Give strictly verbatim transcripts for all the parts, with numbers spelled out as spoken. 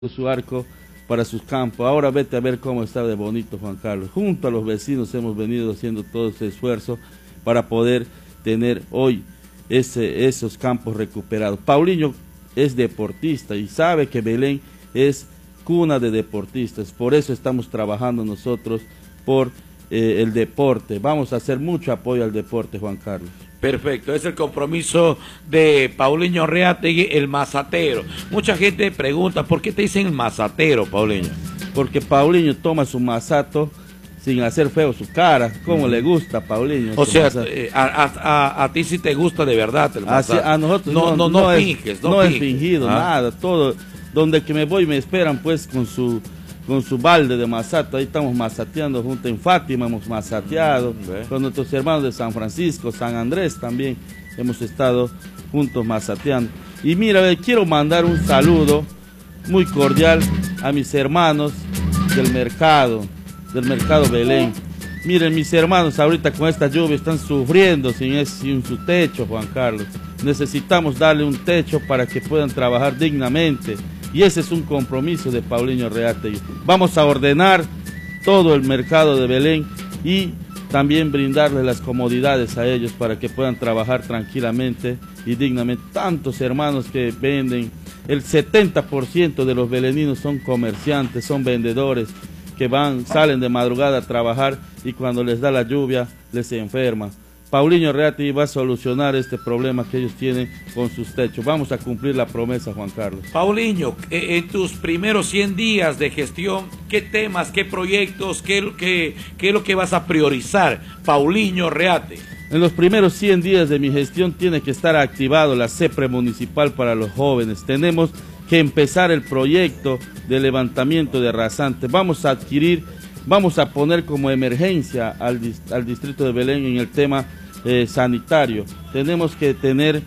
su arco para sus campos. Ahora vete a ver cómo está de bonito Juan Carlos. Junto a los vecinos hemos venido haciendo todo ese esfuerzo para poder tener hoy ese, esos campos recuperados. Paulinho es deportista y sabe que Belén es cuna de deportistas, por eso estamos trabajando nosotros por eh, el deporte. Vamos a hacer mucho apoyo al deporte, Juan Carlos. Perfecto, es el compromiso de Paulinho Reategui, el mazatero. Mucha gente pregunta, ¿por qué te dicen el mazatero, Paulinho? Porque Paulinho toma su masato sin hacer feo su cara, como mm. le gusta a Paulinho. O sea, eh, a, a, a, a ti sí te gusta de verdad el masato. A nosotros no, no, no, no finges, es, no, no finges. es fingido, ¿Ah? nada, todo. Donde que me voy me esperan pues con su con su balde de masato, ahí estamos masateando junto en Fátima, hemos masateado, mm, con nuestros hermanos de San Francisco, San Andrés también, hemos estado juntos masateando. Y mira, quiero mandar un saludo muy cordial a mis hermanos del mercado, del mercado Belén. Miren, mis hermanos ahorita con esta lluvia están sufriendo sin, sin su techo, Juan Carlos. Necesitamos darle un techo para que puedan trabajar dignamente. Y ese es un compromiso de Paulinho Reategui. Vamos a ordenar todo el mercado de Belén y también brindarles las comodidades a ellos para que puedan trabajar tranquilamente y dignamente. Tantos hermanos que venden, el setenta por ciento de los beleninos son comerciantes, son vendedores, que van, salen de madrugada a trabajar y cuando les da la lluvia les enferma. Paulinho Reategui va a solucionar este problema que ellos tienen con sus techos. Vamos a cumplir la promesa, Juan Carlos. Paulinho, en tus primeros cien días de gestión, ¿qué temas, qué proyectos, qué, qué, qué es lo que vas a priorizar, Paulinho Reategui? En los primeros cien días de mi gestión tiene que estar activado la CEPRE municipal para los jóvenes. Tenemos que empezar el proyecto de levantamiento de rasantes. Vamos a adquirir, vamos a poner como emergencia al, al distrito de Belén en el tema Eh, sanitario. Tenemos que tener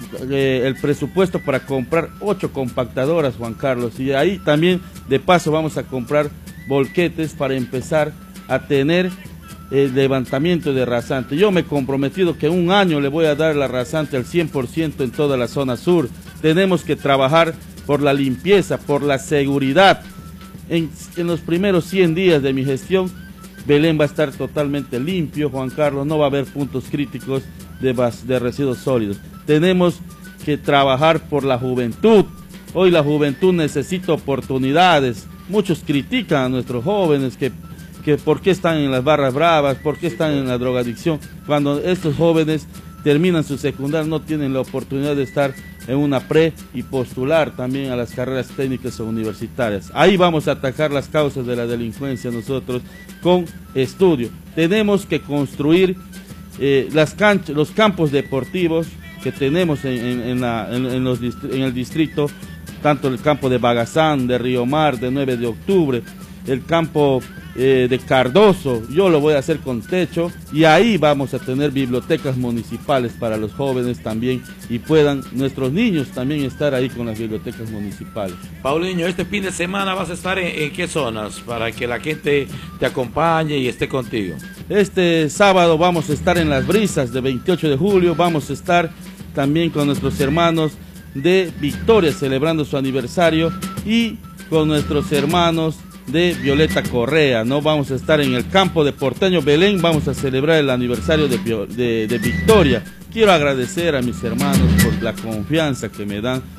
eh, el presupuesto para comprar ocho compactadoras, Juan Carlos, y ahí también de paso vamos a comprar volquetes para empezar a tener el levantamiento de rasante. Yo me he comprometido que en un año le voy a dar la rasante al cien por ciento en toda la zona sur. Tenemos que trabajar por la limpieza, por la seguridad. En, en los primeros cien días de mi gestión Belén va a estar totalmente limpio, Juan Carlos, no va a haber puntos críticos de, de residuos sólidos. Tenemos que trabajar por la juventud. Hoy la juventud necesita oportunidades. Muchos critican a nuestros jóvenes que, que por qué están en las barras bravas, por qué están en la drogadicción. Cuando estos jóvenes terminan su secundaria no tienen la oportunidad de estar en una pre y postular también a las carreras técnicas o universitarias. Ahí vamos a atacar las causas de la delincuencia nosotros con estudio. Tenemos que construir eh, las canchas, los campos deportivos que tenemos en, en, en, la, en, en, los, en el distrito, tanto el campo de Bagazán, de Río Mar, de nueve de octubre, el campo eh, de Cardoso, yo lo voy a hacer con techo y ahí vamos a tener bibliotecas municipales para los jóvenes también y puedan nuestros niños también estar ahí con las bibliotecas municipales. Paulinho, este fin de semana vas a estar en, en qué zonas para que la gente te acompañe y esté contigo. Este sábado vamos a estar en Las Brisas de veintiocho de julio, vamos a estar también con nuestros hermanos de Victoria celebrando su aniversario y con nuestros hermanos de Violeta Correa, ¿no? Vamos a estar en el campo de Porteño Belén, vamos a celebrar el aniversario de, de, de Victoria. Quiero agradecer a mis hermanos por la confianza que me dan.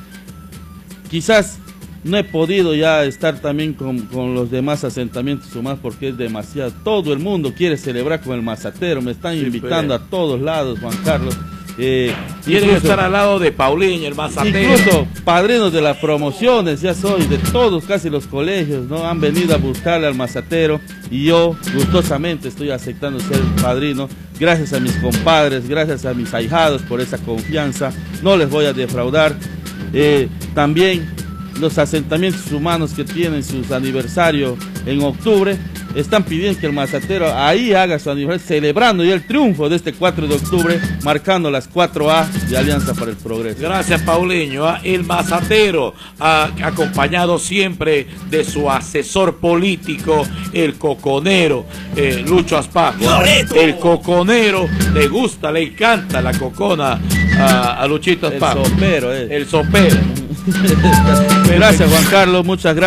Quizás no he podido ya estar también con, con los demás asentamientos humanos porque es demasiado. Todo el mundo quiere celebrar con el mazatero, me están sí, invitando pero... a todos lados, Juan Carlos. Eh, Quieren estar al lado de Paulinho, el mazatero. Incluso padrinos de las promociones, ya soy de todos, casi los colegios, ¿no? Han venido a buscarle al mazatero y yo gustosamente estoy aceptando ser padrino. Gracias a mis compadres, gracias a mis ahijados por esa confianza. No les voy a defraudar. Eh, también los asentamientos humanos que tienen sus aniversarios en octubre están pidiendo que el mazatero ahí haga su aniversario, celebrando ya el triunfo de este cuatro de octubre, marcando las cuatro A de Alianza para el Progreso. Gracias, Paulinho. El mazatero, ha acompañado siempre de su asesor político, el coconero, eh, Lucho Aspaco. El coconero, le gusta, le encanta la cocona a, a Luchito Aspaco. El sopero, eh. El sopero. Gracias, Juan Carlos, muchas gracias.